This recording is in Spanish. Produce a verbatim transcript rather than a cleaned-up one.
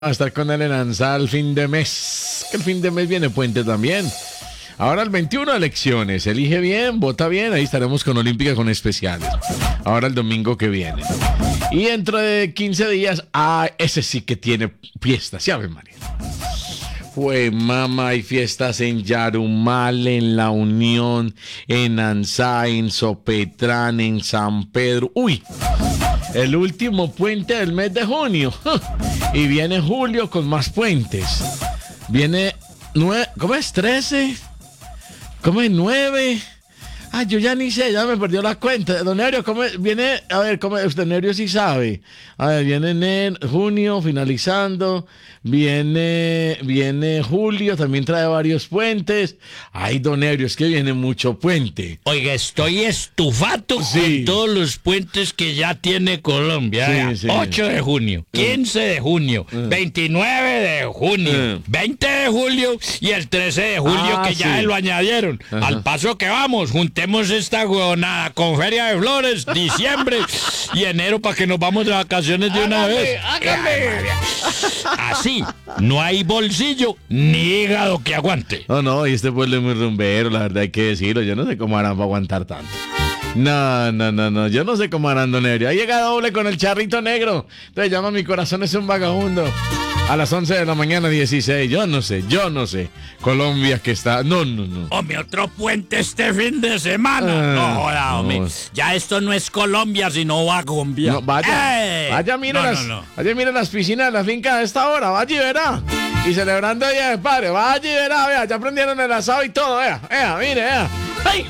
A estar con él en Ansa el fin de mes. Que el fin de mes viene puente también. Ahora el veintiuno elecciones. Elige bien, vota bien. Ahí estaremos con Olímpica con especiales. Ahora el domingo que viene. Y dentro de quince días, ah, ese sí que tiene fiestas. ¿Sí, Ave María? Fue mamá, hay fiestas en Yarumal, en La Unión, en Ansa, en Sopetrán, en San Pedro. ¡Uy! El último puente del mes de junio. Y viene julio con más puentes. Viene nueve, ¿cómo es? trece. ¿Cómo es? nueve. Ah, yo ya ni sé, ya me perdió la cuenta. Don Nerio, ¿cómo es? Viene, a ver, ¿cómo es? Usted Nerio sí sabe. A ver, viene en junio, finalizando. Viene, viene julio, también trae varios puentes. Ay, don Nerio, es que viene mucho puente. Oiga, estoy estufado Sí. con todos los puentes que ya tiene Colombia. Sí, Vea, sí. ocho de junio, quince de junio, veintinueve de junio, Mm. veinte de julio y el trece de julio Ah, que ya sí. lo añadieron. Ajá. Al paso que vamos, juntemos esta huevonada con Feria de Flores, diciembre y enero para que nos vamos de vacaciones de una Hágame, vez. hágame. Así, no hay bolsillo ni hígado que aguante. No, no, y este pueblo es muy rumbero, la verdad hay que decirlo. Yo no sé cómo harán para aguantar tanto. No, no, no, no, yo no sé cómo harán, don Nerio. Ahí llega doble con el charrito negro. Entonces llama Mi Corazón es un Vagabundo. A las once de la mañana, dieciséis. Yo no sé, yo no sé. Colombia que está... No, no, no. Hombre, otro puente este fin de semana. Ah, no joda, hombre. no. Ya esto no es Colombia, sino Vagombia. No, vaya, ¡Eh! vaya, mire no, las, no, no. vaya, mire las piscinas de la finca a esta hora, vaya y verá. Y celebrando el Día del Padre, vaya y verá, vea, ya prendieron el asado y todo, vea, vea, mire, vea. ¡Ay!